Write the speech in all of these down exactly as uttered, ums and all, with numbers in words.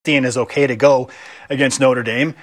and is okay to go against Notre Dame,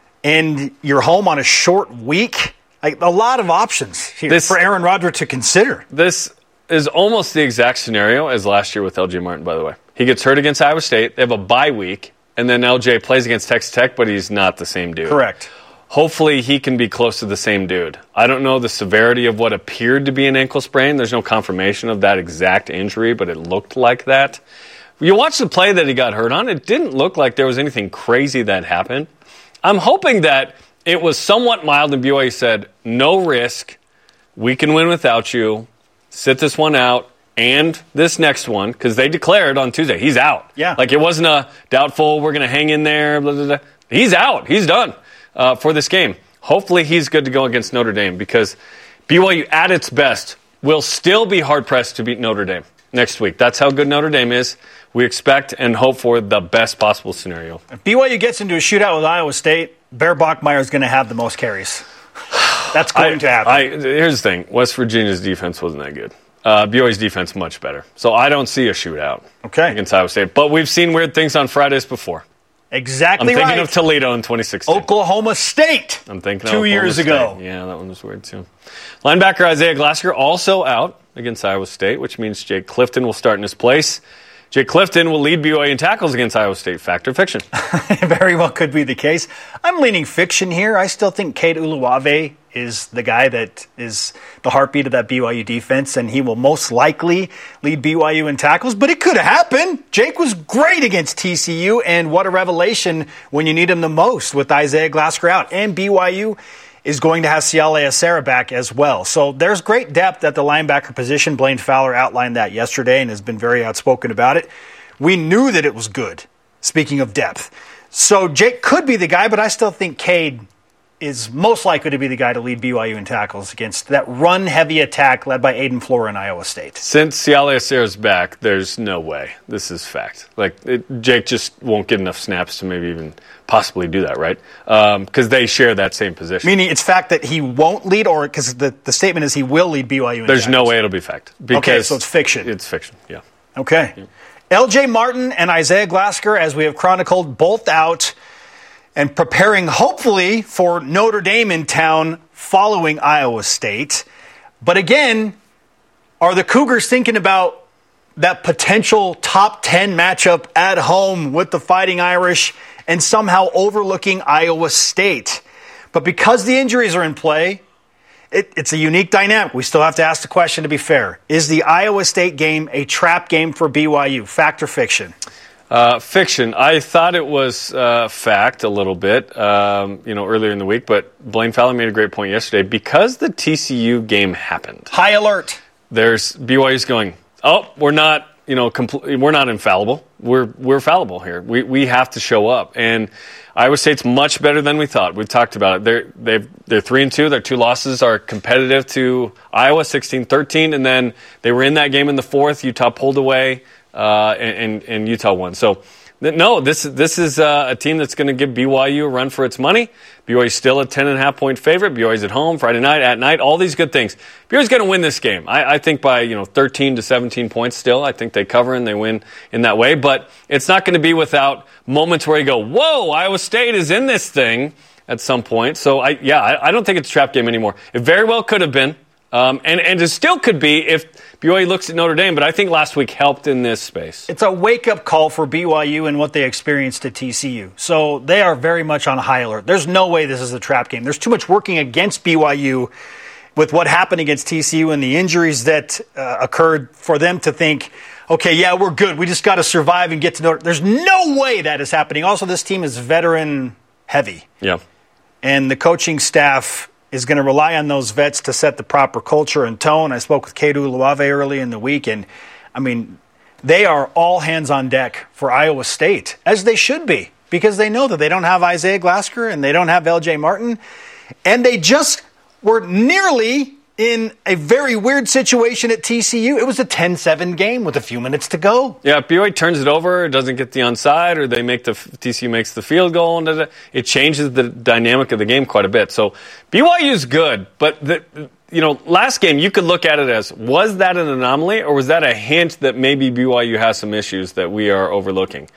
and you're home on a short week. Like, a lot of options here this, for Aaron Rodgers to consider. This is almost the exact scenario as last year with L J Martin, by the way. He gets hurt against Iowa State. They have a bye week, and then L J plays against Texas Tech, but he's not the same dude. Correct. Hopefully he can be close to the same dude. I don't know the severity of what appeared to be an ankle sprain. There's no confirmation of that exact injury, but it looked like that. You watch the play that he got hurt on, it didn't look like there was anything crazy that happened. I'm hoping that it was somewhat mild and B Y U said, no risk, we can win without you, sit this one out, and this next one, because they declared on Tuesday, he's out. Yeah. Like, it wasn't a doubtful, we're going to hang in there, blah, blah, blah. He's out. He's done uh, for this game. Hopefully he's good to go against Notre Dame, because B Y U at its best will still be hard-pressed to beat Notre Dame next week. That's how good Notre Dame is. We expect and hope for the best possible scenario. If B Y U gets into a shootout with Iowa State, Bear Bachmeier is going to have the most carries. That's going I, to happen. I, here's the thing. West Virginia's defense wasn't that good. Uh, B Y U's defense much better. So I don't see a shootout okay. against Iowa State. But we've seen weird things on Fridays before. Exactly I'm thinking right. of Toledo in twenty sixteen. Oklahoma State. I'm thinking two of years State. ago. Yeah, that one was weird too. Linebacker Isaiah Glasgow also out against Iowa State, which means Jake Clifton will start in his place. Jake Clifton will lead B Y U in tackles against Iowa State. Fact or fiction? Very well could be the case. I'm leaning fiction here. I still think Cade Uluwave is the guy that is the heartbeat of that B Y U defense, and he will most likely lead B Y U in tackles, but it could have happened. Jake was great against T C U, and what a revelation when you need him the most with Isaiah Glasgow out. And B Y U is going to have Siale Acera back as well. So there's great depth at the linebacker position. Blaine Fowler outlined that yesterday and has been very outspoken about it. We knew that it was good, speaking of depth. So Jake could be the guy, but I still think Cade is most likely to be the guy to lead B Y U in tackles against that run-heavy attack led by Aiden Flora in Iowa State. Since Siale Acera's back, there's no way. This is fact. Like, it, Jake just won't get enough snaps to maybe even possibly do that, right? Because um, they share that same position. Meaning it's fact that he won't lead, or because the, the statement is he will lead B Y U in There's tackles? no way it'll be fact. Okay, so it's fiction. It's fiction, yeah. Okay. Yeah. L J Martin and Isaiah Glasgow, as we have chronicled, both out and preparing, hopefully, for Notre Dame in town following Iowa State. But again, are the Cougars thinking about that potential top ten matchup at home with the Fighting Irish and somehow overlooking Iowa State? But because the injuries are in play, it, it's a unique dynamic. We still have to ask the question, to be fair. Is the Iowa State game a trap game for B Y U? Fact or fiction? Uh, fiction. I thought it was uh, fact a little bit, um, you know, earlier in the week, but Blaine Fowler made a great point yesterday. Because the T C U game happened, high alert. There's B Y U's going, oh, we're not, you know, compl- we're not infallible. We're we're fallible here. We we have to show up. And Iowa State's much better than we thought. We've talked about it. They're they've they're three and two. Their two losses are competitive to Iowa, sixteen thirteen, and then they were in that game in the fourth. Utah pulled away. Uh, and, and Utah won. So, no, this, this is uh, a team that's going to give B Y U a run for its money. B Y U is still a ten and a half point favorite. B Y U's at home, Friday night, at night, all these good things. B Y U's going to win this game. I, I think by, you know, thirteen to seventeen points still. I think they cover and they win in that way. But it's not going to be without moments where you go, whoa, Iowa State is in this thing at some point. So, I yeah, I, I don't think it's a trap game anymore. It very well could have been. Um, and, and it still could be if B Y U looks at Notre Dame, but I think last week helped in this space. It's a wake-up call for B Y U and what they experienced at T C U. So they are very much on high alert. There's no way this is a trap game. There's too much working against B Y U with what happened against T C U and the injuries that uh, occurred for them to think, okay, yeah, we're good. We just got to survive and get to Notre Dame. There's no way that is happening. Also, this team is veteran-heavy. Yeah. And the coaching staff is going to rely on those vets to set the proper culture and tone. I spoke with Cade Uluwave early in the week, and, I mean, they are all hands on deck for Iowa State, as they should be, because they know that they don't have Isaiah Glasgow and they don't have L J Martin, and they just were nearly in a very weird situation at T C U. It was a ten seven game with a few minutes to go. Yeah, if B Y U turns it over, doesn't get the onside, or they make the T C U makes the field goal, and it changes the dynamic of the game quite a bit. So B Y U's good, but the, you know, last game you could look at it as, was that an anomaly, or was that a hint that maybe B Y U has some issues that we are overlooking?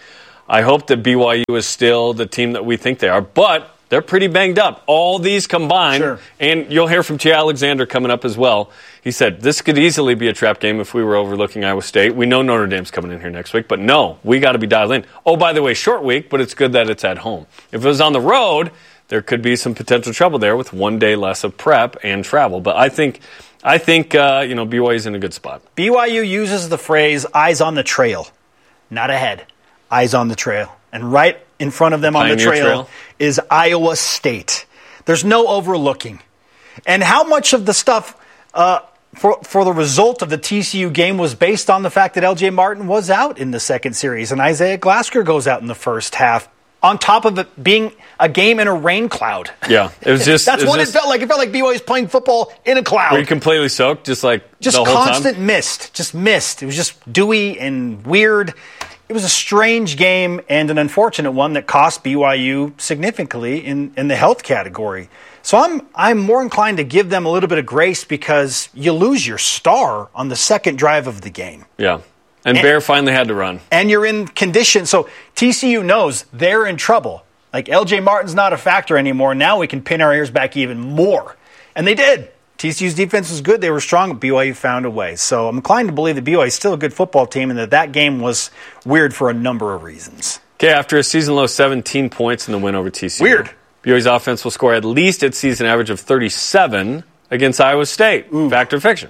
I hope that B Y U is still the team that we think they are, but they're pretty banged up. All these combined, sure. And you'll hear from T. Alexander coming up as well. He said, this could easily be a trap game if we were overlooking Iowa State. We know Notre Dame's coming in here next week, but no, we got to be dialed in. Oh, by the way, short week, but it's good that it's at home. If it was on the road, there could be some potential trouble there with one day less of prep and travel. But I think, I think uh, you know, B Y U's in a good spot. B Y U uses the phrase eyes on the trail, not ahead. Eyes on the trail. And right in front of them Pioneer on the trail, trail is Iowa State. There's no overlooking. And how much of the stuff uh, for, for the result of the T C U game was based on the fact that L J Martin was out in the second series and Isaiah Glasker goes out in the first half, on top of it being a game in a rain cloud. Yeah, it was just That's it was what just, it felt like. It felt like B Y U was playing football in a cloud. Were you completely soaked, just like just the whole constant time? mist, just mist. It was just dewy and weird. It was a strange game and an unfortunate one that cost B Y U significantly in, in the health category. So I'm I'm more inclined to give them a little bit of grace because you lose your star on the second drive of the game. Yeah, and, and Bear finally had to run. And you're in condition. So T C U knows they're in trouble. Like L J Martin's not a factor anymore. Now we can pin our ears back even more. And they did. T C U's defense was good. They were strong, but B Y U found a way. So I'm inclined to believe that B Y U is still a good football team and that that game was weird for a number of reasons. Okay, after a season-low seventeen points in the win over T C U. Weird. B Y U's offense will score at least its season average of thirty-seven against Iowa State. Ooh. Fact or fiction?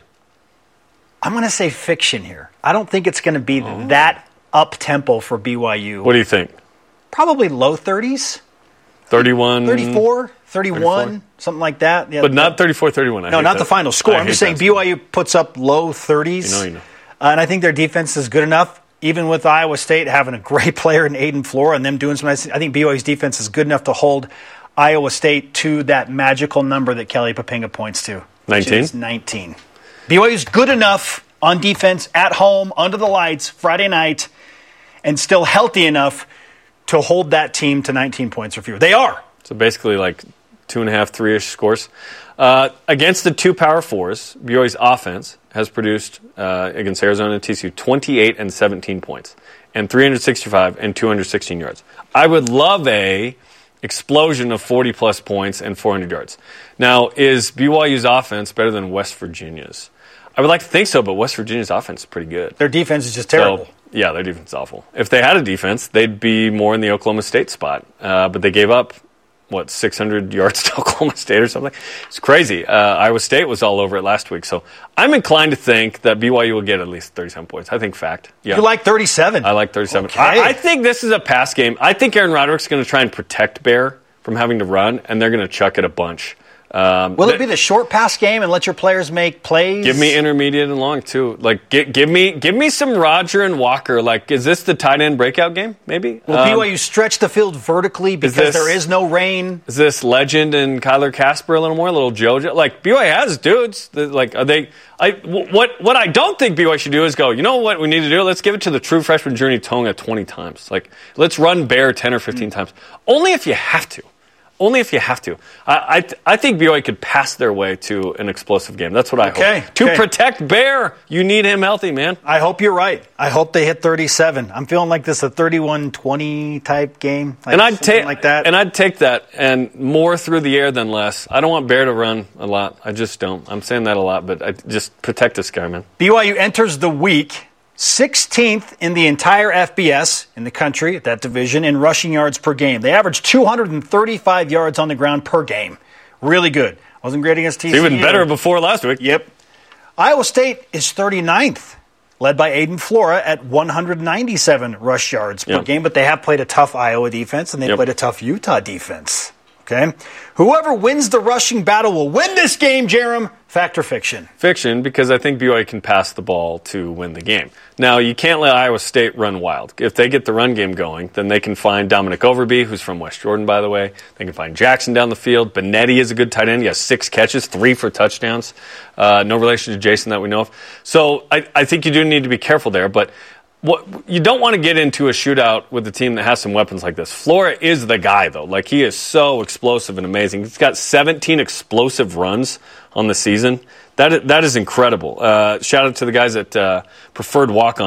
I'm going to say fiction here. I don't think it's going to be oh. that up-tempo for B Y U. What do you think? Probably low thirties. thirty-one. thirty-four. thirty-one, thirty-four? Something like that. Yeah, but not thirty-four thirty-one. No, not that. the final score. I I'm just saying B Y U puts up low thirties. You know, you know. Uh, and I think their defense is good enough, even with Iowa State having a great player in Aiden Flora and them doing some nice. I think B Y U's defense is good enough to hold Iowa State to that magical number that Kelly Poppinga points to. nineteen? nineteen. B Y U's good enough on defense at home, under the lights, Friday night, and still healthy enough to hold that team to nineteen points or fewer. They are. So basically like two and a half, three-ish scores. Uh, against the two Power Fours, B Y U's offense has produced, uh, against Arizona and T C U, twenty-eight and seventeen points, and three hundred sixty-five and two hundred sixteen yards. I would love a explosion of forty-plus points and four hundred yards. Now, is B Y U's offense better than West Virginia's? I would like to think so, but West Virginia's offense is pretty good. Their defense is just terrible. So, yeah, their defense is awful. If they had a defense, they'd be more in the Oklahoma State spot. Uh, but they gave up, what, six hundred yards to Oklahoma State or something? It's crazy. Uh, Iowa State was all over it last week. So I'm inclined to think that B Y U will get at least thirty-seven points. I think fact. Yeah. You like thirty-seven? I like thirty-seven. Okay. I, I think this is a pass game. I think Aaron Roderick's going to try and protect Bear from having to run, and they're going to chuck it a bunch. Um, Will it be the short pass game and let your players make plays? Give me intermediate and long too. Like, give, give me, give me some Roger and Walker. Like, is this the tight end breakout game? Maybe. Will um, B Y U stretch the field vertically because is this, there is no rain? Is this Legend and Kyler Casper a little more, a little JoJo? Like, B Y U has dudes. That, like, are they? I what what I don't think B Y U should do is go. You know what we need to do? Let's give it to the true freshman Journey Tonga twenty times. Like, let's run Bear ten or fifteen mm-hmm. times. Only if you have to. Only if you have to. I I, th- I think B Y U could pass their way to an explosive game. That's what I okay, hope. To okay. protect Bear, you need him healthy, man. I hope you're right. I hope they hit thirty-seven. I'm feeling like this is a thirty-one twenty type game. Like and I'd take like that. And I'd take that and more through the air than less. I don't want Bear to run a lot. I just don't. I'm saying that a lot, but I just protect this guy, man. B Y U enters the week sixteenth in the entire F B S in the country at that division in rushing yards per game. They average two hundred thirty-five yards on the ground per game. Really good. Wasn't great against T C U. Even better before last week. Yep. Iowa State is thirty-ninth, led by Aiden Flora at one hundred ninety-seven rush yards per yep. game, but they have played a tough Iowa defense and they yep. played a tough Utah defense. Okay? Whoever wins the rushing battle will win this game, Jerem. Fact or fiction? Fiction, because I think B Y U can pass the ball to win the game. Now, you can't let Iowa State run wild. If they get the run game going, then they can find Dominic Overby, who's from West Jordan, by the way. They can find Jackson down the field. Benetti is a good tight end. He has six catches, three for touchdowns. Uh, no relation to Jason that we know of. So I, I think you do need to be careful there, but what you don't want to get into a shootout with a team that has some weapons like this. Flora is the guy, though. Like, he is so explosive and amazing. He's got seventeen explosive runs on the season. That is, that is incredible. Uh, shout out to the guys at uh, Preferred Walk-On.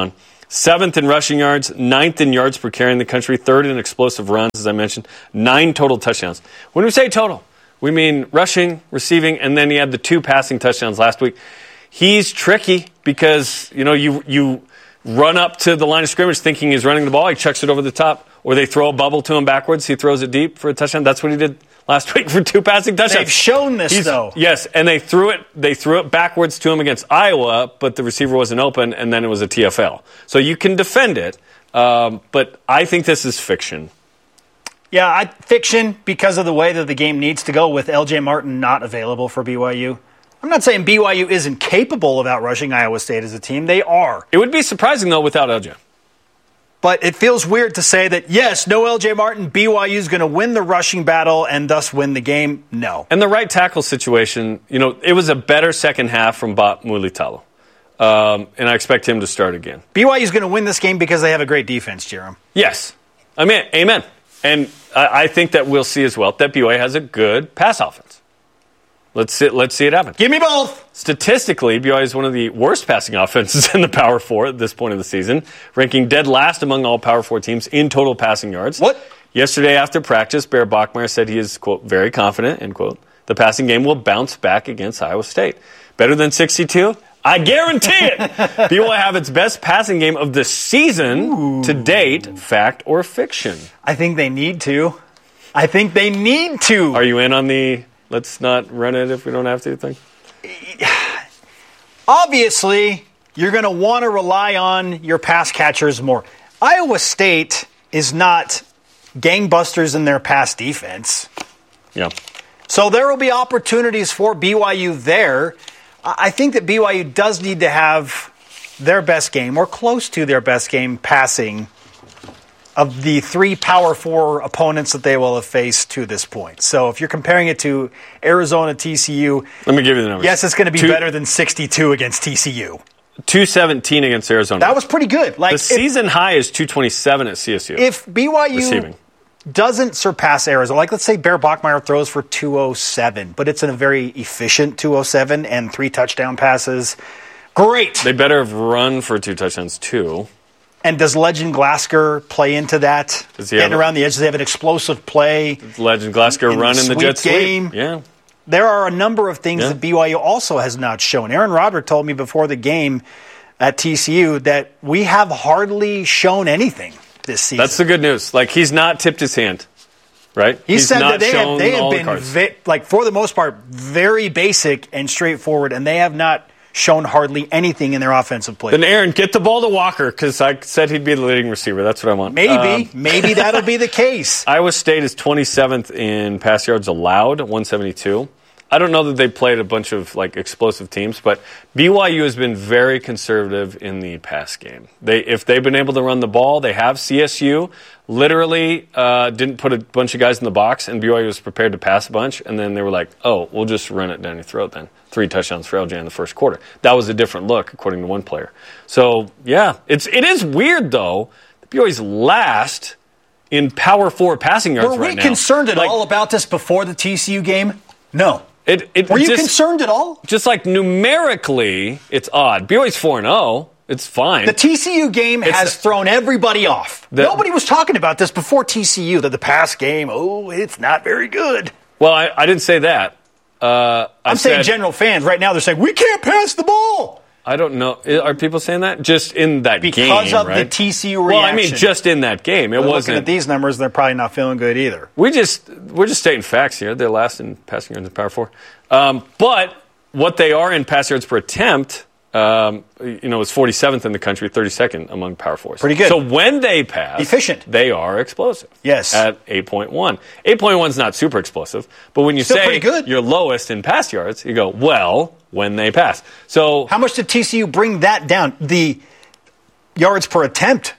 Seventh in rushing yards, ninth in yards per carry in the country, third in explosive runs, as I mentioned, nine total touchdowns. When we say total, we mean rushing, receiving, and then he had the two passing touchdowns last week. He's tricky because, you know, you you run up to the line of scrimmage thinking he's running the ball, he chucks it over the top, or they throw a bubble to him backwards, he throws it deep for a touchdown. That's what he did last week for two passing touchdowns. They've shown this, He's, though. Yes, and they threw it They threw it backwards to him against Iowa, but the receiver wasn't open, and then it was a T F L. So you can defend it, um, but I think this is fiction. Yeah, I, fiction because of the way that the game needs to go with L J Martin not available for B Y U. I'm not saying B Y U isn't capable of outrushing Iowa State as a team. They are. It would be surprising, though, without L J. But it feels weird to say that, yes, no L J Martin, B Y U is going to win the rushing battle and thus win the game. No. And the right tackle situation, you know, it was a better second half from Bot Mulitalo. Um, and I expect him to start again. B Y U is going to win this game because they have a great defense, Jerome. Yes. I mean, amen. And I, I think that we'll see as well that B Y U has a good pass offense. Let's see, let's see it happen. Give me both. Statistically, B Y U is one of the worst passing offenses in the Power Four at this point of the season, ranking dead last among all Power Four teams in total passing yards. What? Yesterday after practice, Bear Bachmeier said he is, quote, very confident, end quote, the passing game will bounce back against Iowa State. Better than sixty-two? I guarantee it. B Y U will have its best passing game of the season Ooh. to date, fact or fiction? I think they need to. I think they need to. Are you in on the let's not run it if we don't have to thing? Obviously, you're going to want to rely on your pass catchers more. Iowa State is not gangbusters in their pass defense. Yeah. So there will be opportunities for B Y U there. I think that B Y U does need to have their best game or close to their best game passing of the three Power Four opponents that they will have faced to this point. So if you're comparing it to Arizona, T C U, let me give you the numbers. Yes, it's going to be Two, better than sixty-two against T C U. two seventeen against Arizona. That was pretty good. Like the if, season high is two twenty-seven at C S U. If B Y U receiving. doesn't surpass Arizona, like let's say Bear Bachmeier throws for two oh seven, but it's in a very efficient two oh seven and three touchdown passes, great. They better have run for two touchdowns too. And does Legend Glasgow play into that? Does he Getting have a, around the edge, does he have an explosive play? Does Legend Glasgow in run in the jet sweep? Game? Yeah. There are a number of things yeah. that B Y U also has not shown. Aaron Roderick told me before the game at T C U that we have hardly shown anything this season. That's the good news. Like, he's not tipped his hand, right? He he's said not that they have, they have the been, vi- like for the most part, very basic and straightforward, and they have not shown hardly anything in their offensive play. Then, Aaron, get the ball to Walker, because I said he'd be the leading receiver. That's what I want. Maybe. Um, maybe that'll be the case. Iowa State is twenty-seventh in pass yards allowed, one seventy-two. I don't know that they played a bunch of like explosive teams, but B Y U has been very conservative in the pass game. They, if they've been able to run the ball, they have. C S U literally uh, didn't put a bunch of guys in the box, and B Y U was prepared to pass a bunch, and then they were like, oh, we'll just run it down your throat then. Three touchdowns for L J in the first quarter. That was a different look, according to one player. So, yeah, it's it is weird, though. B Y U's last in Power Four passing yards right now. Were we now. concerned at like, all about this before the T C U game? No. It, it Were you just, concerned at all? Just like numerically, it's odd. B Y U's four and oh. It's fine. The T C U game it's has a, thrown everybody off. The, Nobody was talking about this before T C U, that the pass game, oh, it's not very good. Well, I, I didn't say that. Uh, I'm said, saying general fans right now, they're saying, we can't pass the ball. I don't know. Are people saying that? Just in that because game, Because of right? the T C U reaction. Well, I mean, just in that game. It we're wasn't. Looking at these numbers, they're probably not feeling good either. We just, we're just stating facts here. They're last in passing yards in Power Four. Um, but what they are in pass yards per attempt, um, you know, is forty-seventh in the country, thirty-second among Power Fours. Pretty good. So when they pass, efficient, they are explosive. Yes. At eight point one. eight point one is not super explosive, but when you Still say pretty good. you're lowest in pass yards, you go, well, when they pass. So how much did T C U bring that down? The yards per attempt.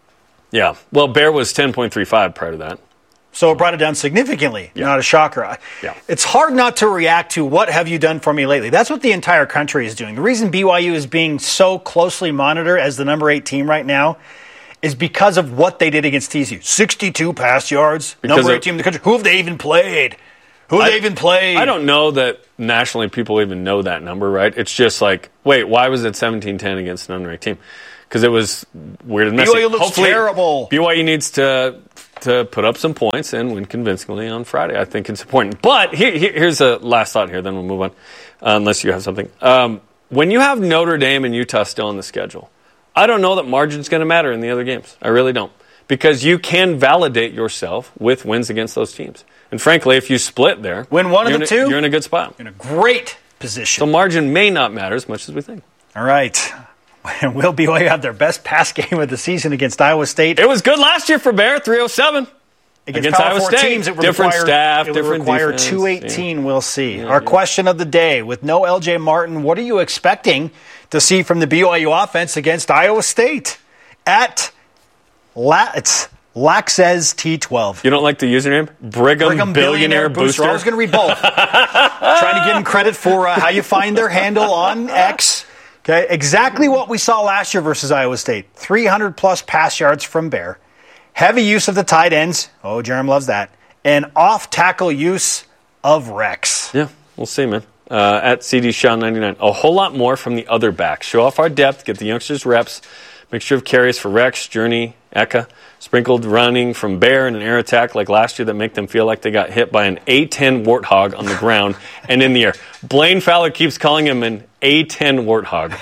Yeah. Well, Bear was ten point three five prior to that. So it brought it down significantly. Yeah. Not a shocker. Yeah. It's hard not to react to what have you done for me lately. That's what the entire country is doing. The reason B Y U is being so closely monitored as the number eight team right now is because of what they did against T C U. sixty-two pass yards, because number eight of, team in the country. Who have they even played? Who have I, they even played? I don't know that nationally people even know that number, right? It's just like, wait, why was it seventeen ten against an unranked team? because it was weird and messy. B Y U looks Hopefully, terrible. B Y U needs to to put up some points and win convincingly on Friday. I think it's important. But here, here, here's a last thought here, then we'll move on, uh, unless you have something. Um, when you have Notre Dame and Utah still on the schedule, I don't know that margin's going to matter in the other games. I really don't. Because you can validate yourself with wins against those teams. And frankly, if you split there, win one of the a, two, you're in a good spot. In a great position. So margin may not matter as much as we think. All right. Will B Y U have their best pass game of the season against Iowa State? It was good last year for Bear, three oh seven. Against, against Power Iowa Four State. Teams, it would different require, staff, it would different require defense. two eighteen, yeah. we'll see. Yeah, Our yeah. question of the day, with no L J Martin, what are you expecting to see from the B Y U offense against Iowa State? At La- it's Laxez T twelve. You don't like the username? Brigham, Brigham Billionaire, Billionaire Booster. Booster. I was going to read both. Trying to give them credit for uh, how you find their handle on X. Okay, exactly what we saw last year versus Iowa State. three hundred plus pass yards from Bear. Heavy use of the tight ends. Oh, Jerem loves that. And off-tackle use of Rex. Yeah, we'll see, man. Uh, at C D Shaw ninety-nine. A whole lot more from the other backs. Show off our depth, get the youngsters reps. Mixture of carries for Rex, Journey, Eka. Sprinkled running from Bear and an air attack like last year that make them feel like they got hit by an A ten warthog on the ground and in the air. Blaine Fowler keeps calling him an A ten warthog.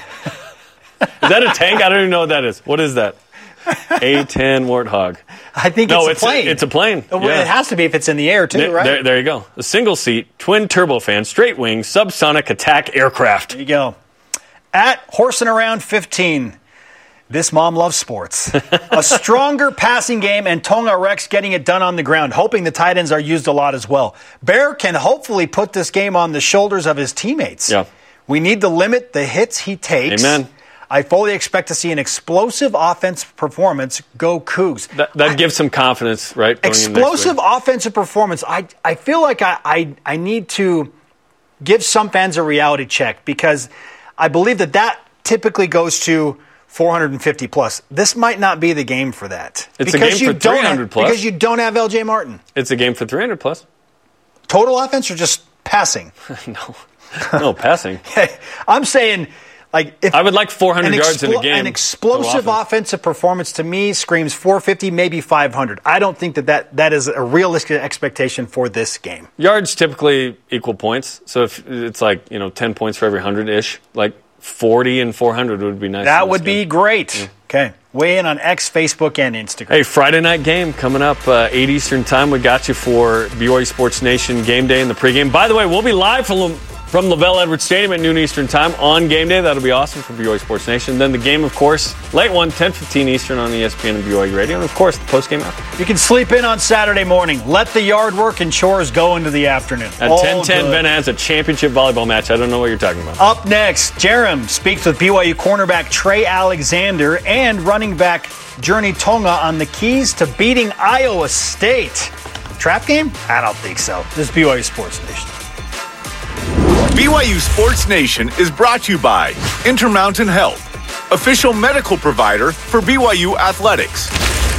Is that a tank? I don't even know what that is. What is that? A ten warthog. I think no, it's a plane. A, it's a plane. Well, yeah. It has to be if it's in the air, too, there, right? There, there you go. A single seat, twin turbofan, straight wing, subsonic attack aircraft. There you go. At Horsing Around fifteen. This mom loves sports. A stronger passing game and Tonga Rex getting it done on the ground, hoping the tight ends are used a lot as well. Bear can hopefully put this game on the shoulders of his teammates. Yeah. We need to limit the hits he takes. Amen. I fully expect to see an explosive offense performance. Go Cougs. That, that I, gives some confidence, right? Going explosive offensive performance. I, I feel like I, I, I need to give some fans a reality check because I believe that that typically goes to four hundred fifty plus. This might not be the game for that. It's because a game you for three hundred have, plus. Because you don't have L J Martin. It's a game for three hundred plus. Total offense or just passing? no. No, passing. I'm saying, like, if I would like four hundred explo- yards in a game. An explosive offense. offensive performance to me screams four fifty, maybe five hundred. I don't think that, that that is a realistic expectation for this game. Yards typically equal points. So if it's like, you know, ten points for every one hundred-ish, like forty and four hundred would be nice. That would be game. great. Yeah. Okay. Weigh in on X, Facebook, and Instagram. Hey, Friday night game coming up, uh, eight Eastern time. We got you for B Y U Sports Nation game day in the pregame. By the way, we'll be live from, from LaVell Edwards Stadium at noon Eastern time on game day. That'll be awesome for B Y U Sports Nation. Then the game, of course, late one, ten fifteen Eastern on E S P N and B Y U Radio. And, of course, the postgame after. You can sleep in on Saturday morning. Let the yard work and chores go into the afternoon. At ten ten, Ben has a championship volleyball match. I don't know what you're talking about. Up next, Jerem speaks with B Y U cornerback Trey Alexander and running back Journey Tonga on the keys to beating Iowa State. Trap game? I don't think so. This is B Y U Sports Nation. B Y U Sports Nation is brought to you by Intermountain Health, official medical provider for B Y U athletics.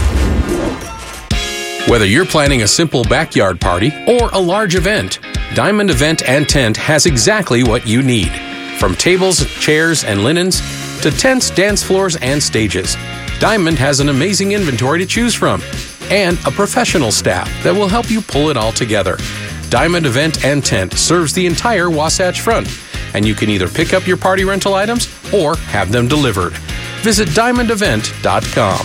Whether you're planning a simple backyard party or a large event, Diamond Event and Tent has exactly what you need. From tables, chairs, and linens to tents, dance floors, and stages, Diamond has an amazing inventory to choose from and a professional staff that will help you pull it all together. Diamond Event and Tent serves the entire Wasatch Front, and you can either pick up your party rental items or have them delivered. Visit diamond event dot com.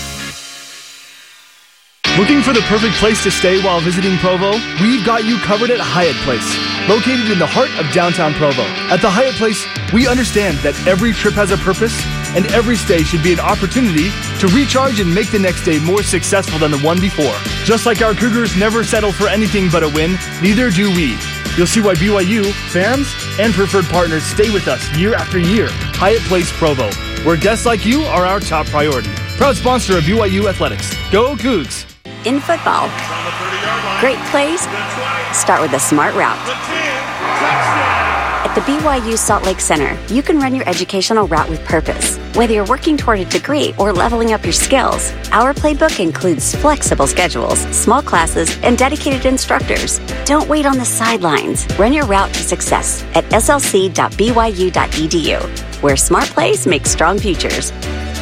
Looking for the perfect place to stay while visiting Provo? We've got you covered at Hyatt Place, located in the heart of downtown Provo. At the Hyatt Place, we understand that every trip has a purpose, and every stay should be an opportunity to recharge and make the next day more successful than the one before. Just like our Cougars never settle for anything but a win, neither do we. You'll see why B Y U, fans, and preferred partners stay with us year after year. Hyatt Place Provo, where guests like you are our top priority. Proud sponsor of B Y U Athletics. Go Cougs! In football, great plays start with a smart route. At the B Y U Salt Lake Center, you can run your educational route with purpose. Whether you're working toward a degree or leveling up your skills, our playbook includes flexible schedules, small classes, and dedicated instructors. Don't wait on the sidelines. Run your route to success at s l c dot b y u dot e d u, where smart plays make strong futures.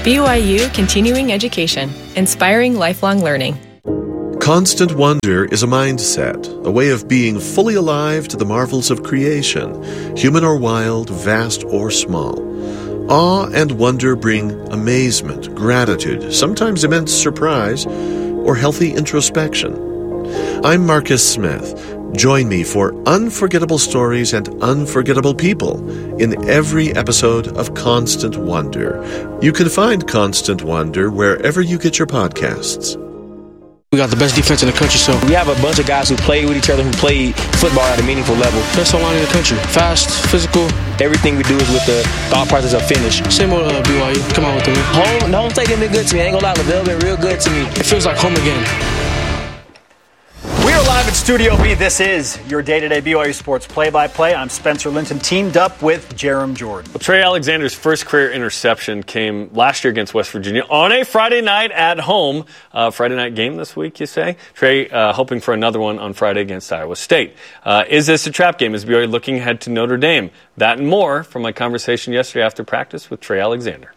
B Y U Continuing Education, inspiring lifelong learning. Constant wonder is a mindset, a way of being fully alive to the marvels of creation, human or wild, vast or small. Awe and wonder bring amazement, gratitude, sometimes immense surprise, or healthy introspection. I'm Marcus Smith. Join me for unforgettable stories and unforgettable people in every episode of Constant Wonder. You can find Constant Wonder wherever you get your podcasts. We got the best defense in the country, so we have a bunch of guys who play with each other, who play football at a meaningful level. Best online in the country. Fast, physical. Everything we do is with the thought process of finish. Same old uh, B Y U. Come on with the win. Home, the home stadium been good to me. I ain't gonna lie, LaVelle been real good to me. It feels like home again. We are live at Studio B. This is your day-to-day B Y U Sports play-by-play. I'm Spencer Linton, teamed up with Jerem Jordan. Well, Trey Alexander's first career interception came last year against West Virginia on a Friday night at home. Uh, Friday night game this week, you say? Trey uh, hoping for another one on Friday against Iowa State. Uh, is this a trap game? Is B Y U looking ahead to Notre Dame? That and more from my conversation yesterday after practice with Trey Alexander.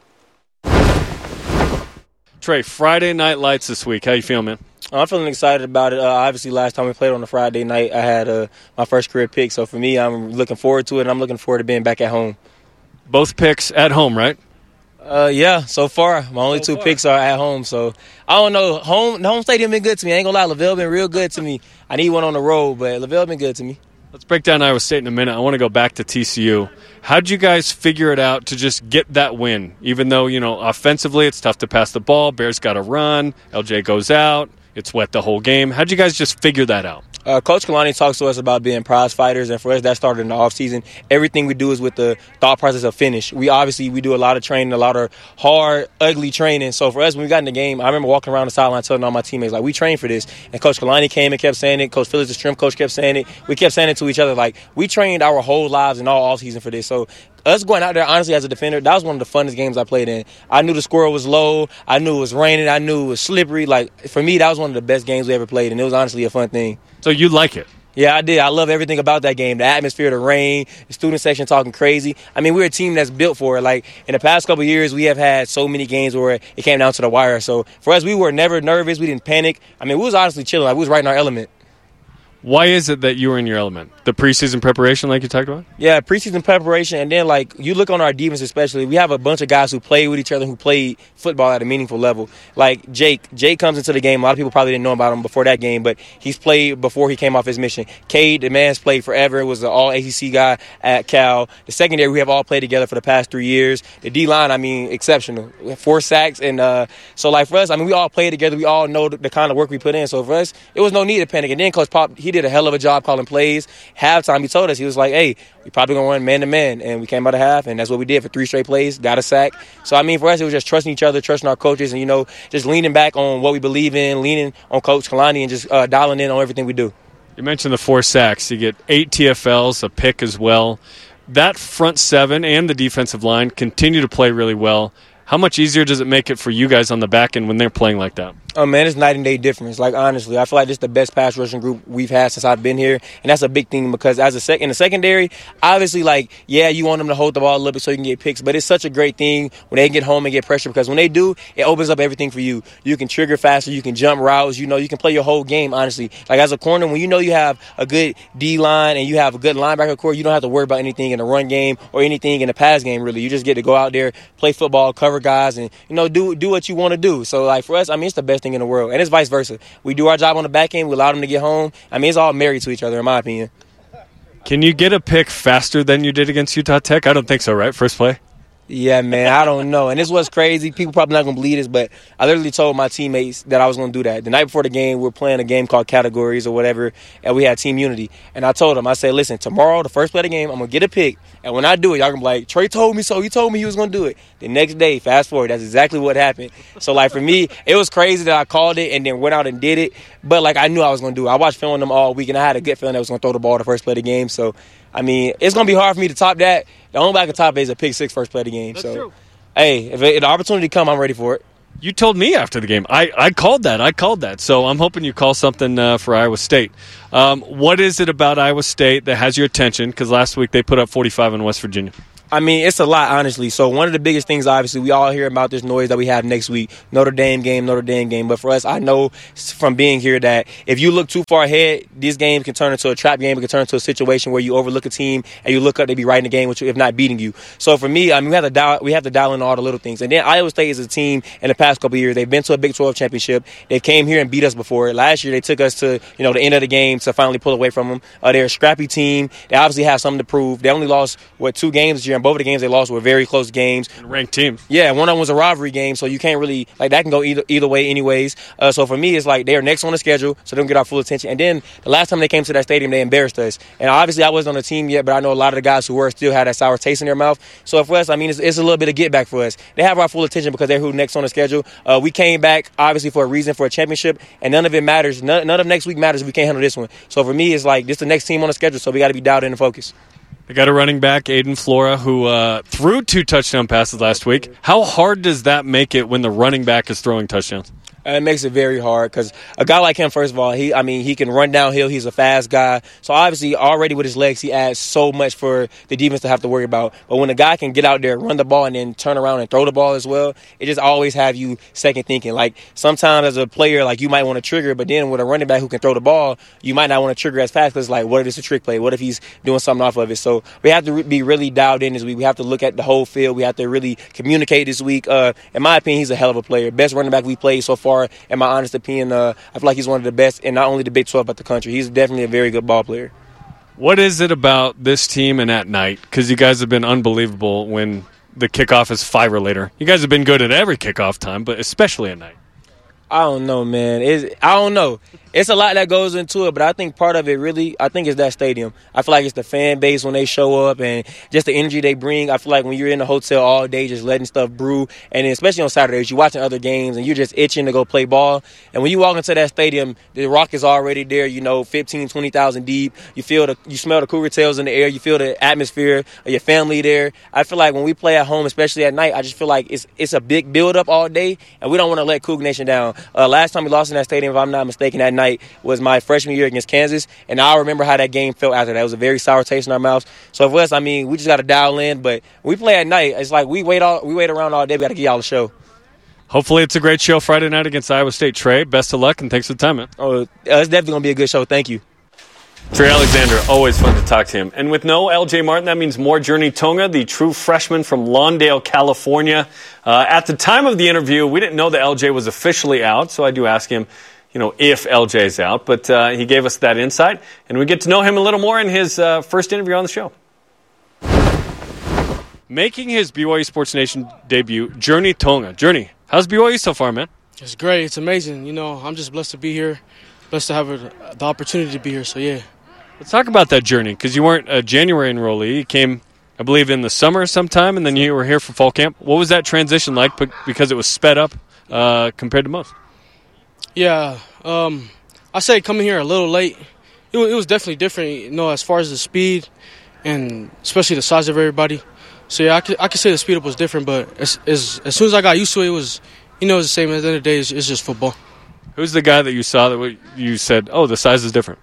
Trey, Friday night lights this week. How you feeling, man? I'm feeling excited about it. Uh, obviously, last time we played on a Friday night, I had uh, my first career pick. So for me, I'm looking forward to it, and I'm looking forward to being back at home. Both picks at home, right? Uh, yeah, so far. My only so two far. picks are at home. So I don't know. Home, the home stadium been good to me. I ain't going to lie. LaVelle been real good to me. I need one on the road, but LaVelle been good to me. Let's break down Iowa State in a minute. I want to go back to T C U. How'd you guys figure it out to just get that win? Even though, you know, offensively it's tough to pass the ball. Bears got to run. L J goes out. It's wet the whole game. How'd you guys just figure that out? Uh, Coach Kalani talks to us about being prize fighters, and for us, that started in the offseason. Everything we do is with the thought process of finish. We obviously we do a lot of training, a lot of hard, ugly training. So for us, when we got in the game, I remember walking around the sideline telling all my teammates, like, we train for this. And Coach Kalani came and kept saying it. Coach Phillips, the strength coach, kept saying it. We kept saying it to each other, like, we trained our whole lives and all offseason for this. So us going out there, honestly, as a defender, that was one of the funnest games I played in. I knew the score was low. I knew it was raining. I knew it was slippery. Like, for me, that was one of the best games we ever played, and it was honestly a fun thing. So you like it? Yeah, I did. I love everything about that game. The atmosphere, the rain, the student section talking crazy. I mean, we're a team that's built for it. Like, in the past couple of years, we have had so many games where it came down to the wire. So, for us, we were never nervous. We didn't panic. I mean, we was honestly chilling. Like, we was right in our element. Why is it that you were in your element? The preseason preparation like you talked about? Yeah, preseason preparation. And then, like, you look on our defense especially, we have a bunch of guys who play with each other, who played football at a meaningful level. Like Jake. Jake comes into the game. A lot of people probably didn't know about him before that game, but he's played before he came off his mission. Cade, the man's played forever. Was an all-A C C guy at Cal. The secondary, we have all played together for the past three years. The D-line, I mean, exceptional. Four sacks. And uh, so, like, for us, I mean, we all play together. We all know the, the kind of work we put in. So, for us, it was no need to panic. And then Coach Pop, he did a hell of a job calling plays. Halftime, he told us, he was like, hey, we probably going to run man-to-man. And we came out of half, and that's what we did for three straight plays, got a sack. So, I mean, for us, it was just trusting each other, trusting our coaches, and, you know, just leaning back on what we believe in, leaning on Coach Kalani, and just uh, dialing in on everything we do. You mentioned the four sacks. You get eight T F Ls, a pick as well. That front seven and the defensive line continue to play really well. How much easier does it make it for you guys on the back end when they're playing like that? Oh, man, it's night and day difference. Like, honestly, I feel like this is the best pass rushing group we've had since I've been here. And that's a big thing because as a sec- in the secondary, obviously, like, yeah, you want them to hold the ball a little bit so you can get picks. But it's such a great thing when they get home and get pressure because when they do, it opens up everything for you. You can trigger faster. You can jump routes. You know, you can play your whole game, honestly. Like, as a corner, when you know you have a good D-line and you have a good linebacker core, you don't have to worry about anything in the run game or anything in the pass game, really. You just get to go out there, play football, cover guys, and, you know, do do what you want to do. So, like, for us, I mean, it's the best thing in the world. And it's vice versa. We do our job on the back end. We allow them to get home. I mean, it's all married to each other, in my opinion. Can you get a pick faster than you did against Utah Tech? I don't think so, right? First play? Yeah, man, I don't know. And this was crazy. People probably not going to believe this, but I literally told my teammates that I was going to do that. The night before the game, we were playing a game called Categories or whatever, and we had Team Unity. And I told them, I said, listen, tomorrow, the first play of the game, I'm going to get a pick. And when I do it, y'all going to be like, Trey told me so. He told me he was going to do it. The next day, fast forward, that's exactly what happened. So, like, for me, it was crazy that I called it and then went out and did it. But, like, I knew I was going to do it. I watched film on them all week, and I had a good feeling I was going to throw the ball the first play of the game. So, I mean, it's going to be hard for me to top that. The only way I can top it is a pick six first play of the game. That's so. True. Hey, if, it, if the opportunity come, I'm ready for it. You told me after the game. I, I called that. I called that. So I'm hoping you call something uh, for Iowa State. Um, what is it about Iowa State that has your attention? Because last week they put up forty-five in West Virginia. I mean, it's a lot, honestly. So one of the biggest things, obviously, we all hear about this noise that we have next week. Notre Dame game, Notre Dame game. But for us, I know from being here that if you look too far ahead, this game can turn into a trap game. It can turn into a situation where you overlook a team and you look up, they be right in the game with you, if not beating you. So for me, I mean, we have to dial, we have to dial in all the little things. And then Iowa State is a team in the past couple of years. They've been to a Big twelve championship. They came here and beat us before. Last year, they took us to, you know, the end of the game to finally pull away from them. Uh, they're a scrappy team. They obviously have something to prove. They only lost, what, two games this year, and both of the games they lost were very close games. And ranked teams. Yeah, one of them was a rivalry game, so you can't really, like, that can go either either way anyways. Uh, so for me, it's like they're next on the schedule, so they don't get our full attention. And then the last time they came to that stadium, they embarrassed us. And obviously, I wasn't on the team yet, but I know a lot of the guys who were still had that sour taste in their mouth. So for us, I mean, it's, it's a little bit of get back for us. They have our full attention because they're who next on the schedule. Uh, we came back, obviously, for a reason, for a championship, and none of it matters. None, none of next week matters if we can't handle this one. So for me, it's like this is the next team on the schedule, so we got to be dialed in and focused. They got a running back, Aiden Flora, who uh, threw two touchdown passes last week. How hard does that make it when the running back is throwing touchdowns? Uh, it makes it very hard because a guy like him, first of all, he I mean, he can run downhill. He's a fast guy. So, obviously, already with his legs, he adds so much for the defense to have to worry about. But when a guy can get out there, run the ball, and then turn around and throw the ball as well, it just always have you second thinking. Like, sometimes as a player, like, you might want to trigger, but then with a running back who can throw the ball, you might not want to trigger as fast because, like, what if it's a trick play? What if he's doing something off of it? So, we have to re- be really dialed in this week. We have to look at the whole field. We have to really communicate this week. Uh, in my opinion, he's a hell of a player. Best running back we played so far, in my honest opinion. Uh, I feel like he's one of the best in not only the Big twelve but the country. He's definitely a very good ball player. What is it about this team and at night? Because you guys have been unbelievable when the kickoff is five or later. You guys have been good at every kickoff time, but especially at night. I don't know, man. It's, I don't know. It's a lot that goes into it, but I think part of it really, I think it's that stadium. I feel like it's the fan base when they show up and just the energy they bring. I feel like when you're in the hotel all day just letting stuff brew, and especially on Saturdays, you're watching other games and you're just itching to go play ball. And when you walk into that stadium, the rock is already there, you know, fifteen, twenty thousand deep. You feel the, you smell the cougar tails in the air. You feel the atmosphere of your family there. I feel like when we play at home, especially at night, I just feel like it's it's a big build-up all day, and we don't want to let Cougar Nation down. Uh, last time we lost in that stadium, if I'm not mistaken, that night was my freshman year against Kansas, and I remember how that game felt after that. It was a very sour taste in our mouths. So for us, I mean, we just got to dial in. But when we play at night, it's like we wait all we wait around all day. We got to get y'all a show. Hopefully it's a great show Friday night against Iowa State. Trey, best of luck, and thanks for the time, man. Oh, it's definitely going to be a good show. Thank you. Trey Alexander, always fun to talk to him. And with no L J Martin, that means more Journey Tonga, the true freshman from Lawndale, California. Uh, at the time of the interview, we didn't know that L J was officially out, so I do ask him, you know, if L J's out. But uh, he gave us that insight, and we get to know him a little more in his uh, first interview on the show. Making his B Y U Sports Nation debut, Journey Tonga. Journey, how's B Y U so far, man? It's great. It's amazing. You know, I'm just blessed to be here, blessed to have a, the opportunity to be here, so yeah. Let's talk about that journey, because you weren't a January enrollee. You came, I believe, in the summer sometime, and then you were here for fall camp. What was that transition like, because it was sped up uh, compared to most? Yeah, um, I say coming here a little late, it, it was definitely different, you know, as far as the speed and especially the size of everybody. So, yeah, I could, I could say the speed up was different, but as, as as soon as I got used to it, it was, you know, it was the same. At the end of the day, it's, it's just football. Who's the guy that you saw that you said, oh, the size is different?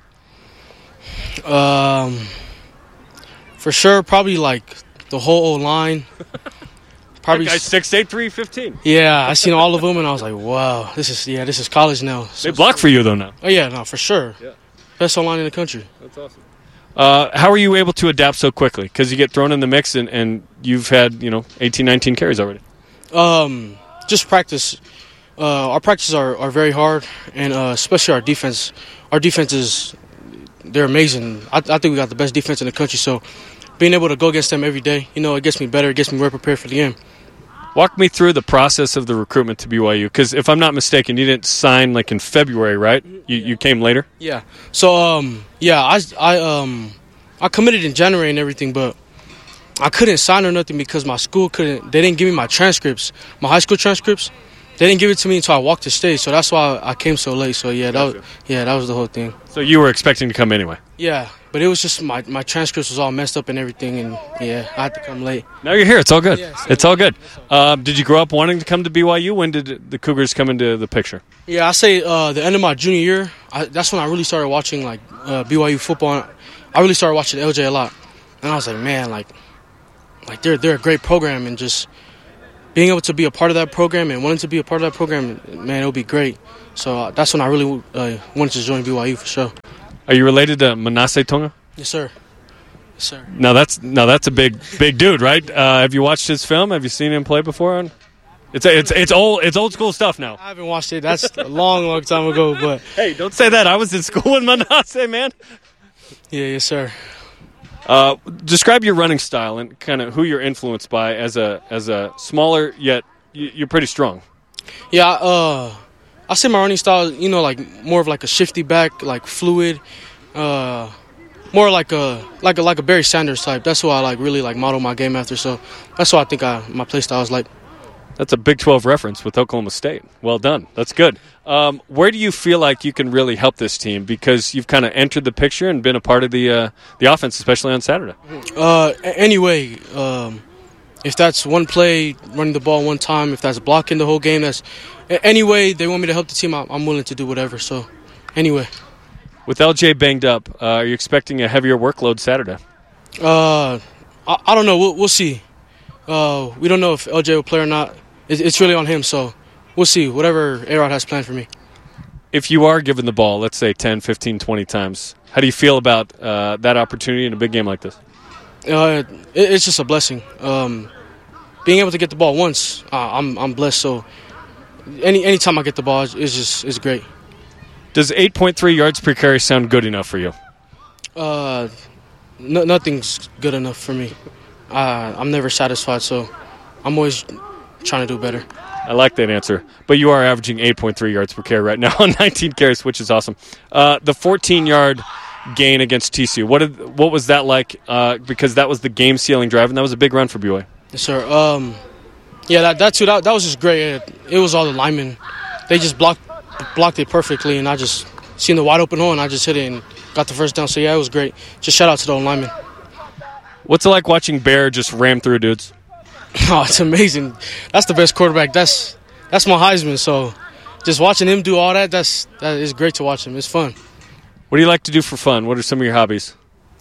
Um, for sure, probably like the whole O-line. Probably that guy's six eight, three fifteen. Yeah, I seen all of them, and I was like, wow, this is yeah, this is college now. So, they block for you, though, now. Oh, yeah, no, for sure. Yeah. Best O-line in the country. That's awesome. Uh, how are you able to adapt so quickly? Because you get thrown in the mix, and, and you've had, you know, eighteen, nineteen carries already. Um, just practice. Uh, our practices are, are very hard, and uh, especially our defense. Our defense is, they're amazing. I, I think we got the best defense in the country, so being able to go against them every day, you know, it gets me better. It gets me more prepared for the game. Walk me through the process of the recruitment to B Y U, because if I'm not mistaken, you didn't sign like in February, right? You you came later. Yeah. So um yeah I I um I committed in January and everything, but I couldn't sign or nothing because my school couldn't. They didn't give me my transcripts, my high school transcripts. They didn't give it to me until I walked the stage, so that's why I came so late. So yeah, that was, yeah, that was the whole thing. So you were expecting to come anyway? Yeah, but it was just my, my transcripts was all messed up and everything, and yeah, I had to come late. Now you're here. It's all good. Yeah, so it's all good. Um, did you grow up wanting to come to B Y U? When did the Cougars come into the picture? Yeah, I say uh, the end of my junior year. I, that's when I really started watching like uh, B Y U football. I really started watching L J a lot, and I was like, man, like like they're they're a great program, and just being able to be a part of that program and wanting to be a part of that program, man, it would be great. So uh, that's when I really uh, wanted to join B Y U for sure. Are you related to Manasseh Tonga? Yes, sir. Yes, sir. Now that's now that's a big big dude, right? Uh, have you watched his film? Have you seen him play before? It's it's it's old it's old school stuff now. I haven't watched it. That's a long, long time ago. But hey, don't say that. I was in school with Manasseh, man. Yeah, yes, sir. Uh, describe your running style and kind of who you're influenced by as a as a smaller yet you're pretty strong. Yeah, uh, I say my running style, you know, like more of like a shifty back, like fluid, uh, more like a like a like a Barry Sanders type. That's who I like really like model my game after. So that's what I think I, my play style is like. That's a Big twelve reference with Oklahoma State. Well done. That's good. Um, where do you feel like you can really help this team? Because you've kind of entered the picture and been a part of the uh, the offense, especially on Saturday. Uh, anyway, um, if that's one play, running the ball one time, if that's blocking the whole game, that's anyway they want me to help the team, I'm willing to do whatever. So, anyway. With L J banged up, uh, are you expecting a heavier workload Saturday? Uh, I, I don't know. We'll, we'll see. Uh, we don't know if L J will play or not. It's, it's really on him, so we'll see. Whatever A-Rod has planned for me. If you are given the ball, let's say ten, fifteen, twenty times, how do you feel about uh, that opportunity in a big game like this? Uh, it, it's just a blessing. Um, being able to get the ball once, uh, I'm I'm blessed. So any anytime I get the ball, it's just it's great. Does eight point three yards per carry sound good enough for you? Uh, no, nothing's good enough for me. Uh, I'm never satisfied, so I'm always trying to do better. I like that answer. But you are averaging eight point three yards per carry right now on nineteen carries, which is awesome. Uh, the fourteen-yard gain against T C U, what did, what was that like? Uh, because that was the game-sealing drive, and that was a big run for B Y U. Yes, sir. Um, yeah, that that, too, that that was just great. It, it was all the linemen. They just blocked blocked it perfectly, and I just seen the wide-open hole, and I just hit it and got the first down. So, yeah, it was great. Just shout out to the linemen. What's it like watching Bear just ram through dudes? Oh, it's amazing. That's the best quarterback. That's that's my Heisman. So just watching him do all that, that's that is great to watch him. It's fun. What do you like to do for fun? What are some of your hobbies?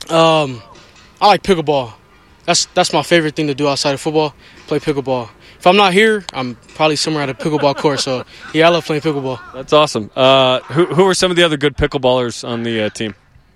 Um, I like pickleball. That's that's my favorite thing to do outside of football. Play pickleball. If I'm not here, I'm probably somewhere at a pickleball court. So yeah, I love playing pickleball. That's awesome. Uh, who who are some of the other good pickleballers on the uh, team?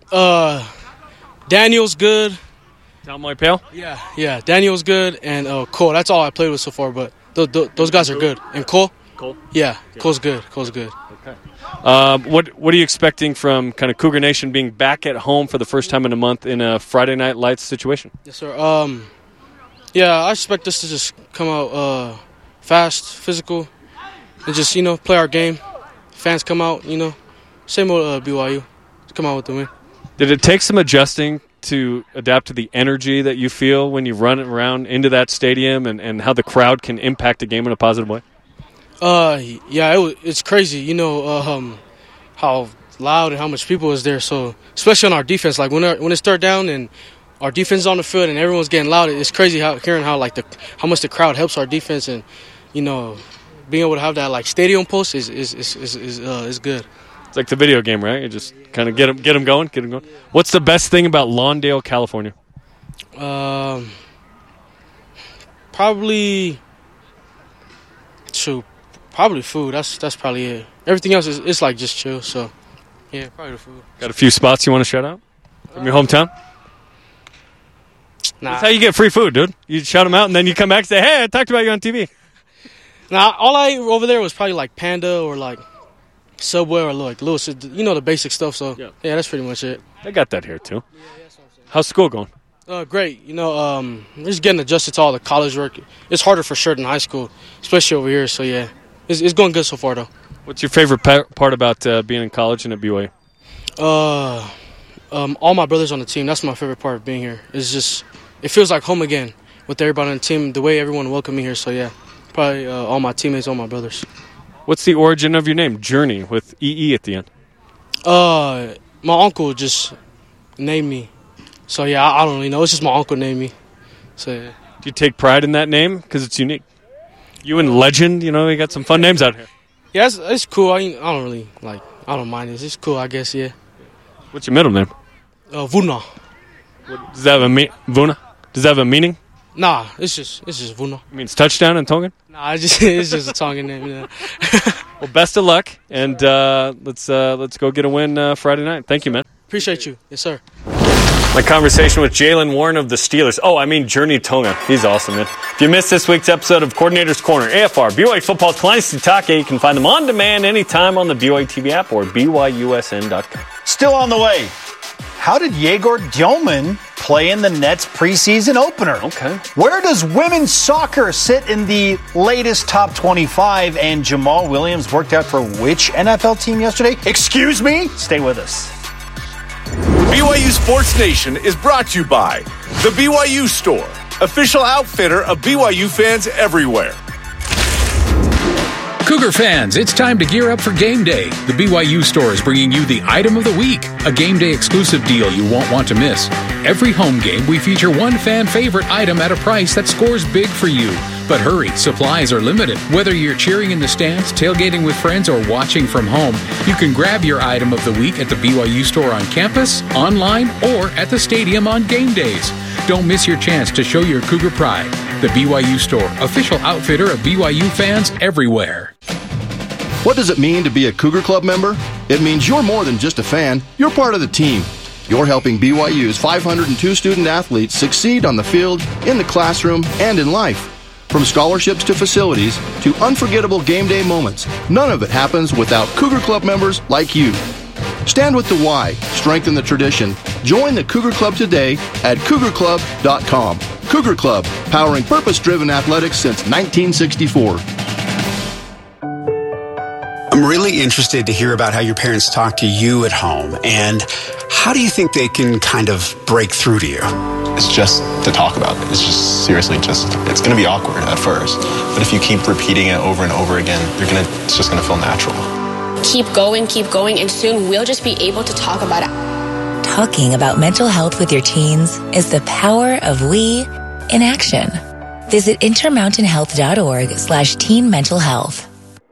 Uh, Daniel's good. Talmoy Pale? Yeah, yeah. Daniel's good, and uh, Cole. That's all I played with so far, but th- th- those guys are good. And Cole? Cole? Yeah, yeah. Cole's good. Cole's good. Okay. Um, what What are you expecting from kind of Cougar Nation being back at home for the first time in a month in a Friday Night Lights situation? Yes, sir. Um, yeah, I expect us to just come out uh, fast, physical, and just, you know, play our game. Fans come out, you know. Same old uh, B Y U. Come out with the win. Did it take some adjusting to adapt to the energy that you feel when you run around into that stadium and, and how the crowd can impact a game in a positive way? Uh, yeah, it was, it's crazy, you know, uh, um, how loud and how much people is there. So, especially on our defense, like when our, when it's third down and our defense is on the field and everyone's getting loud, it's crazy how hearing how like the how much the crowd helps our defense, and you know, being able to have that like stadium pulse is is is is, is, uh, is good. It's like the video game, right? You just kind of get them, get them going, get them going. What's the best thing about Lawndale, California? Um, probably, shoot, probably food. That's that's probably it. Everything else is it's like just chill. So, yeah, probably the food. Got a few spots you want to shout out from your hometown? Nah. That's how you get free food, dude. You shout them out, and then you come back and say, "Hey, I talked about you on T V." Nah, all I ate over there was probably like Panda or like Subway or like Lewis, you know, the basic stuff. So yeah, yeah that's pretty much it. They got that here too. Yeah, that's what I'm saying. How's school going? Uh, great. You know, um, we're just getting adjusted to all the college work. It's harder for sure than high school, especially over here. So yeah, it's, it's going good so far though. What's your favorite pa- part about uh, being in college and at B Y U? Uh, um, all my brothers on the team. That's my favorite part of being here. It's just it feels like home again with everybody on the team. The way everyone welcomed me here. So yeah, probably uh, all my teammates, all my brothers. What's the origin of your name, Journey, with E E at the end? Uh, my uncle just named me. So, yeah, I, I don't really know. It's just my uncle named me. So, yeah. Do you take pride in that name? Because it's unique. You and Legend, you know, you got some fun names out here. Yeah, it's, it's cool. I, I don't really, like, I don't mind it. It's cool, I guess, yeah. What's your middle name? Uh, Vuna. What, does that have a me- Vuna? Does that have a meaning? Nah, it's just it's just Vuno. It means touchdown in Tongan? Nah, it's just it's just a Tongan name. Yeah. Well, best of luck, and uh, let's uh, let's go get a win uh, Friday night. Thank you, man. Appreciate you. Yes, sir. My conversation with Jalen Warren of the Steelers. Oh, I mean Journey Tonga. He's awesome, man. If you missed this week's episode of Coordinator's Corner, A F R, B Y U Football's Kalani Sitake, you can find them on demand anytime on the B Y U T V app or B Y U S N dot com. Still on the way. How did Yegor Dioman play in the Nets preseason opener? Okay. Where does women's soccer sit in the latest top twenty-five? And Jamal Williams worked out for which N F L team yesterday? Excuse me? Stay with us. B Y U Sports Nation is brought to you by The B Y U Store, official outfitter of B Y U fans everywhere. Cougar fans, it's time to gear up for game day. The B Y U Store is bringing you the item of the week, a game day exclusive deal you won't want to miss. Every home game, we feature one fan favorite item at a price that scores big for you. But hurry, supplies are limited. Whether you're cheering in the stands, tailgating with friends, or watching from home, you can grab your item of the week at the B Y U Store on campus, online, or at the stadium on game days. Don't miss your chance to show your Cougar pride. The B Y U Store, official outfitter of B Y U fans everywhere. What does it mean to be a Cougar Club member? It means you're more than just a fan. You're part of the team. You're helping B Y U's five hundred two student athletes succeed on the field, in the classroom, and in life. From scholarships to facilities to unforgettable game day moments, none of it happens without Cougar Club members like you. Stand with the Y, strengthen the tradition. Join the Cougar Club today at cougar club dot com. Cougar Club, powering purpose-driven athletics since nineteen sixty-four. I'm really interested to hear about how your parents talk to you at home, and how do you think they can kind of break through to you? It's just to talk about it. It's just seriously just, it's going to be awkward at first. But if you keep repeating it over and over again, you're gonna, it's just going to feel natural. Keep going, keep going, and soon we'll just be able to talk about it. Talking about mental health with your teens is the power of we in action. Visit intermountain health dot org slash teen mental health.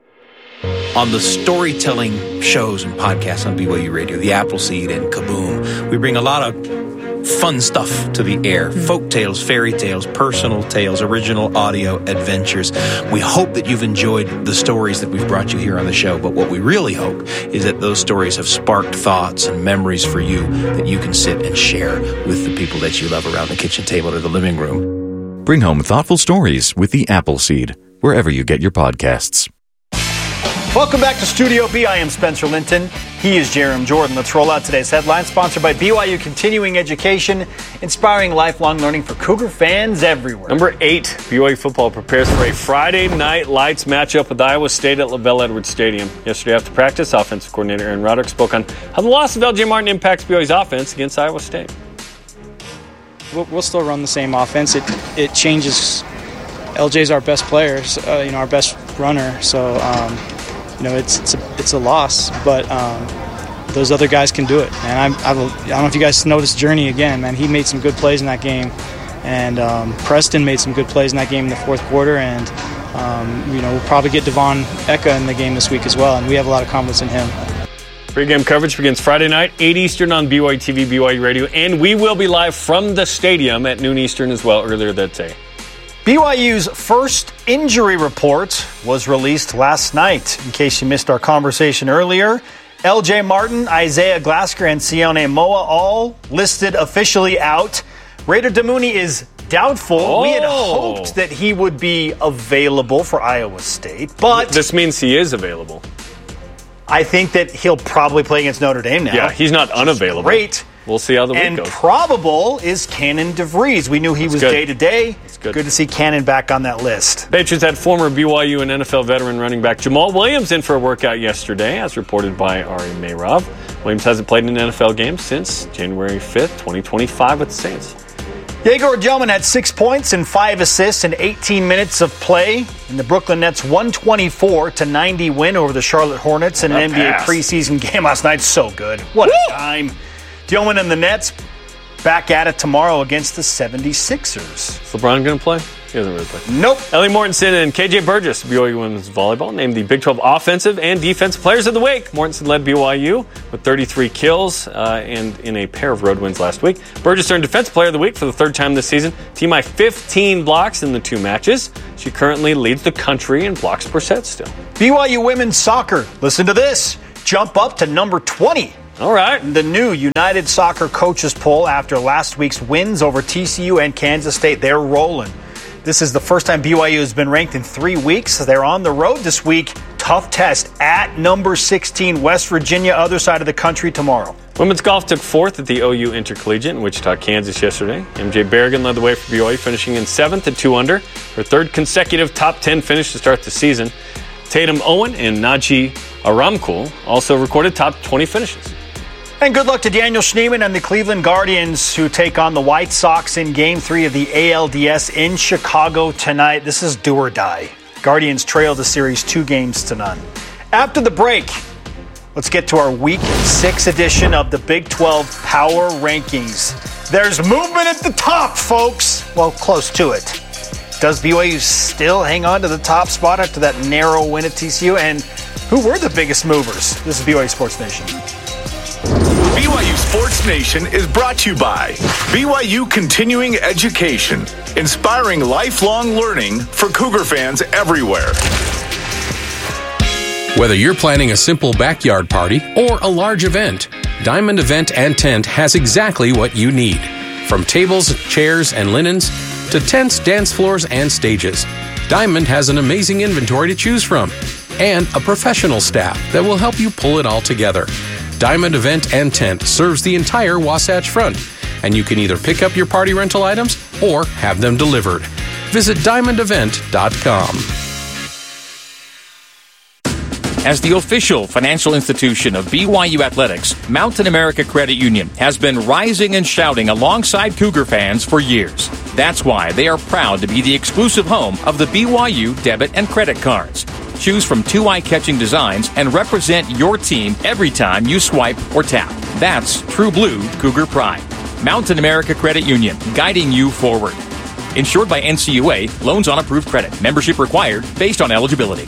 On the storytelling shows and podcasts on B Y U Radio, the Appleseed and Kaboom, we bring a lot of fun stuff to the air. Folk tales, fairy tales, personal tales, original audio adventures. We hope that you've enjoyed the stories that we've brought you here on the show, but what we really hope is that those stories have sparked thoughts and memories for you that you can sit and share with the people that you love around the kitchen table or the living room. Bring home thoughtful stories with the Appleseed, wherever you get your podcasts. Welcome back to Studio B. I am Spencer Linton. He is Jerem Jordan. Let's roll out today's headlines, sponsored by B Y U Continuing Education, inspiring lifelong learning for Cougar fans everywhere. Number eight, B Y U football prepares for a Friday night lights matchup with Iowa State at LaBelle Edwards Stadium. Yesterday after practice, offensive coordinator Aaron Roderick spoke on how the loss of L J Martin impacts B Y U's offense against Iowa State. We'll, we'll still run the same offense. It it changes. L J's our best player, uh, you know, our best runner. So. Um, You know, it's it's a, it's a loss, but um, those other guys can do it. And I'm, I don't know if you guys noticed Journey again, man. He made some good plays in that game, and um, Preston made some good plays in that game in the fourth quarter. And um, you know, we'll probably get Devon Eka in the game this week as well, and we have a lot of confidence in him. Pre-game coverage begins Friday night, eight Eastern on B Y U T V, B Y U Radio, and we will be live from the stadium at noon Eastern as well earlier that day. B Y U's first injury report was released last night. In case you missed our conversation earlier, L J Martin, Isaiah Glasker, and Sione Moa all listed officially out. Raider Damuni is doubtful. Oh. We had hoped that he would be available for Iowa State, but this means he is available. I think that he'll probably play against Notre Dame now. Yeah, he's not unavailable. Great. We'll see how the week and goes. And probable is Cannon DeVries. We knew he That's was good. day-to-day. Good. good to see Cannon back on that list. Patriots had former B Y U and N F L veteran running back Jamal Williams in for a workout yesterday, as reported by Ari Meirov. Williams hasn't played in an N F L game since January fifth, twenty twenty-five with the Saints. Yegor Dioman had six points and five assists in eighteen minutes of play in the Brooklyn Nets' one twenty-four to ninety win over the Charlotte Hornets in an N B A pass. preseason game last night. So good. What Woo! a time. Dioman and the Nets back at it tomorrow against the seventy-sixers. Is LeBron going to play? He doesn't really play. Nope. Ellie Mortensen and K J Burgess, B Y U women's volleyball, named the Big twelve Offensive and Defensive Players of the Week. Mortensen led B Y U with thirty-three kills uh, and in a pair of road wins last week. Burgess earned Defensive Player of the Week for the third time this season. Team high fifteen blocks in the two matches. She currently leads the country in blocks per set still. B Y U women's soccer, listen to this, jump up to number twenty. All right. The new United Soccer Coaches Poll after last week's wins over T C U and Kansas State. They're rolling. This is the first time B Y U has been ranked in three weeks. They're on the road this week. Tough test at number sixteen, West Virginia, other side of the country tomorrow. Women's golf took fourth at the O U Intercollegiate in Wichita, Kansas yesterday. M J Berrigan led the way for B Y U, finishing in seventh at two under. Her third consecutive top ten finish to start the season. Tatum Owen and Naji Aramkul also recorded top twenty finishes. And good luck to Daniel Schneemann and the Cleveland Guardians, who take on the White Sox in Game three of the A L D S in Chicago tonight. This is do or die. Guardians trail the series two games to none. After the break, let's get to our Week six edition of the Big twelve Power Rankings. There's movement at the top, folks. Well, close to it. Does B Y U still hang on to the top spot after that narrow win at T C U? And who were the biggest movers? This is B Y U Sports Nation. B Y U Sports Nation is brought to you by B Y U Continuing Education, inspiring lifelong learning for Cougar fans everywhere. Whether you're planning a simple backyard party or a large event, Diamond Event and Tent has exactly what you need. From tables, chairs, and linens to tents, dance floors, and stages, Diamond has an amazing inventory to choose from and a professional staff that will help you pull it all together. Diamond Event and Tent serves the entire Wasatch Front, and you can either pick up your party rental items or have them delivered. Visit diamond event dot com. As the official financial institution of B Y U Athletics, Mountain America Credit Union has been rising and shouting alongside Cougar fans for years. That's why they are proud to be the exclusive home of the B Y U debit and credit cards. Choose from two eye-catching designs and represent your team every time you swipe or tap. That's true blue Cougar pride. Mountain America Credit Union, guiding you forward. Insured by N C U A, loans on approved credit. Membership required based on eligibility.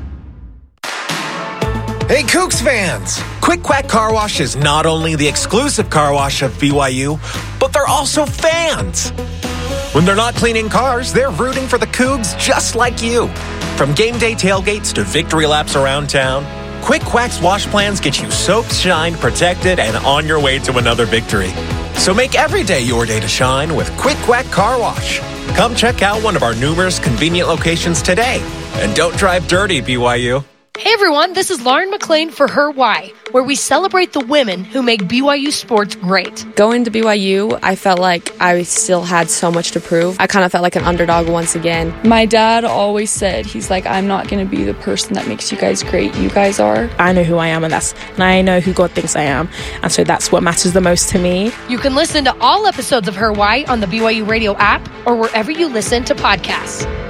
Hey, Cougs fans! Quick Quack Car Wash is not only the exclusive car wash of B Y U, but they're also fans. When they're not cleaning cars, they're rooting for the Cougs just like you. From game day tailgates to victory laps around town, Quick Quack's wash plans get you soaked, shined, protected, and on your way to another victory. So make every day your day to shine with Quick Quack Car Wash. Come check out one of our numerous convenient locations today. And don't drive dirty, B Y U. Hey everyone, this is Lauren McLean for Her Why, where we celebrate the women who make B Y U sports great. Going to B Y U, I felt like I still had so much to prove. I kind of felt like an underdog once again. My dad always said, he's like, I'm not going to be the person that makes you guys great. You guys are. I know who I am, and that's and I know who God thinks I am. And so that's what matters the most to me. You can listen to all episodes of Her Why on the B Y U Radio app or wherever you listen to podcasts.